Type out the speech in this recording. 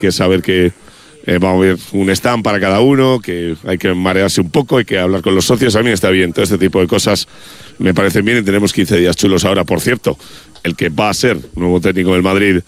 que es saber que vamos a ver un stand para cada uno, que hay que marearse un poco, hay que hablar con los socios, a mí está bien, todo este tipo de cosas me parecen bien y tenemos 15 días chulos ahora. Por cierto, el que va a ser nuevo técnico del Madrid